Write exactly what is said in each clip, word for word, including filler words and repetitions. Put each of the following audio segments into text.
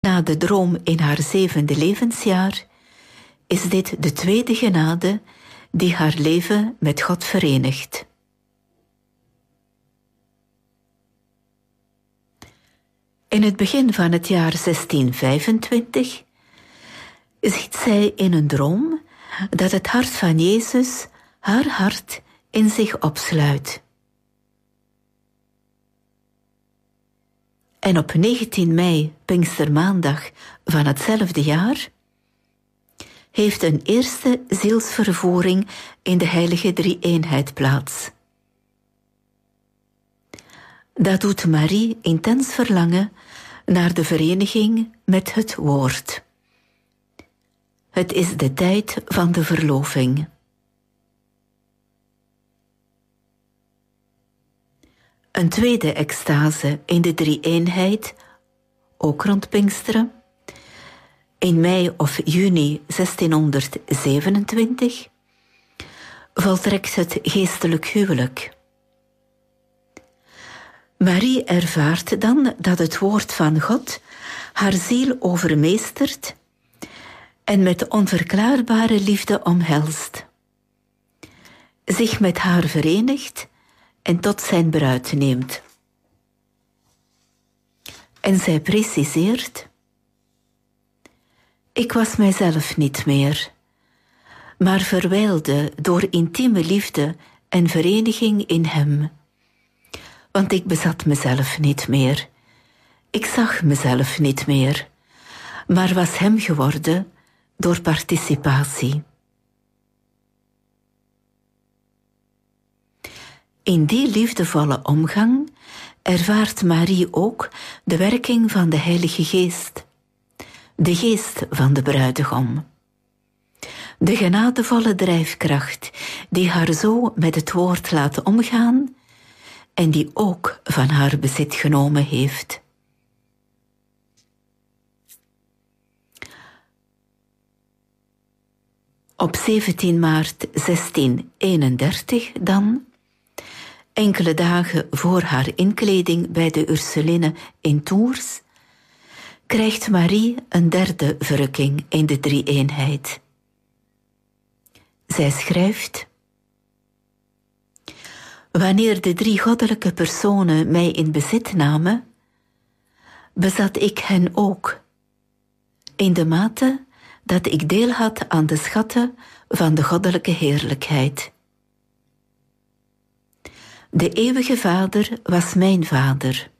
Na de droom in haar zevende levensjaar is dit de tweede genade die haar leven met God verenigt. In het begin van het jaar zestien vijfentwintig ziet zij in een droom dat het hart van Jezus haar hart in zich opsluit. En op negentien mei, Pinkstermaandag van hetzelfde jaar, heeft een eerste zielsvervoering in de heilige drie-eenheid plaats. Dat doet Marie intens verlangen naar de vereniging met het woord. Het is de tijd van de verloving. Een tweede extase in de drie-eenheid, ook rond Pinksteren, in mei of juni zestienhonderdzevenentwintig, voltrekt het geestelijk huwelijk. Marie ervaart dan dat het woord van God haar ziel overmeestert en met onverklaarbare liefde omhelst, zich met haar verenigt en tot zijn bruid neemt. En zij preciseert: ik was mijzelf niet meer, maar verwijlde door intieme liefde en vereniging in hem. Want ik bezat mezelf niet meer, ik zag mezelf niet meer, maar was hem geworden door participatie. In die liefdevolle omgang ervaart Marie ook de werking van de Heilige Geest, de geest van de bruidegom. De genadevolle drijfkracht die haar zo met het woord laat omgaan en die ook van haar bezit genomen heeft. Op zeventien maart zestieneenendertig dan, enkele dagen voor haar inkleding bij de Ursuline in Tours, krijgt Marie een derde verrukking in de drie-eenheid. Zij schrijft: wanneer de drie goddelijke personen mij in bezit namen, bezat ik hen ook, in de mate dat ik deel had aan de schatten van de goddelijke heerlijkheid. De eeuwige Vader was mijn Vader.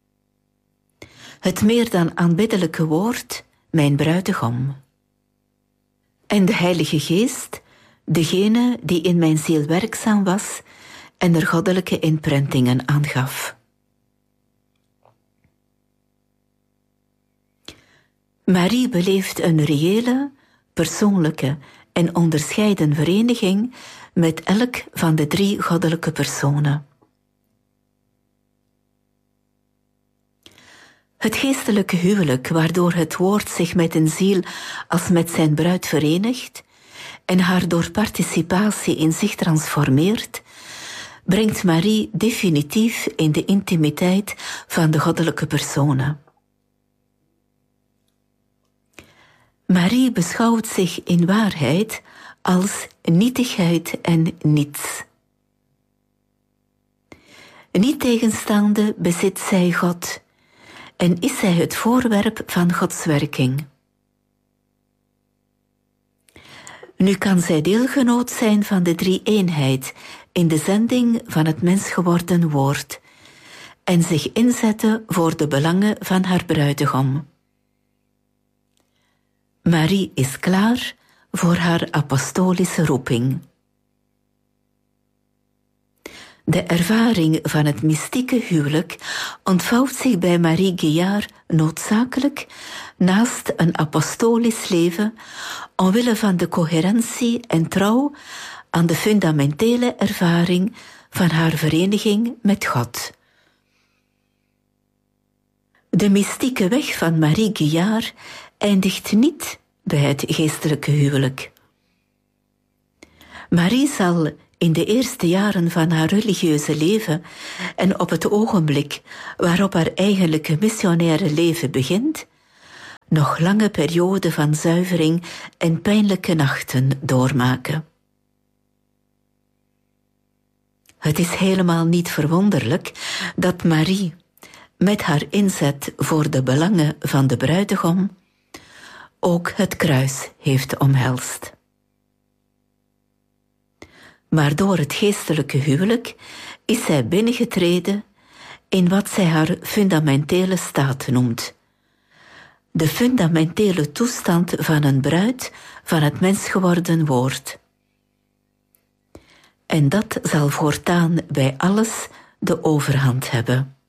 Het meer dan aanbiddelijke woord, mijn bruidegom. En de Heilige Geest, degene die in mijn ziel werkzaam was en er goddelijke inprentingen aan gaf. Marie beleeft een reële, persoonlijke en onderscheiden vereniging met elk van de drie goddelijke personen. Het geestelijke huwelijk, waardoor het woord zich met een ziel als met zijn bruid verenigt en haar door participatie in zich transformeert, brengt Marie definitief in de intimiteit van de goddelijke personen. Marie beschouwt zich in waarheid als nietigheid en niets. Niettegenstaande bezit zij God en is zij het voorwerp van Gods werking. Nu kan zij deelgenoot zijn van de drie-eenheid in de zending van het mensgeworden woord en zich inzetten voor de belangen van haar bruidegom. Marie is klaar voor haar apostolische roeping. De ervaring van het mystieke huwelijk ontvouwt zich bij Marie Guillard noodzakelijk naast een apostolisch leven omwille van de coherentie en trouw aan de fundamentele ervaring van haar vereniging met God. De mystieke weg van Marie Guillard eindigt niet bij het geestelijke huwelijk. Marie zal in de eerste jaren van haar religieuze leven en op het ogenblik waarop haar eigenlijke missionaire leven begint, nog lange perioden van zuivering en pijnlijke nachten doormaken. Het is helemaal niet verwonderlijk dat Marie, met haar inzet voor de belangen van de bruidegom, ook het kruis heeft omhelst. Maar door het geestelijke huwelijk is zij binnengetreden in wat zij haar fundamentele staat noemt. De fundamentele toestand van een bruid van het mensgeworden woord. En dat zal voortaan bij alles de overhand hebben.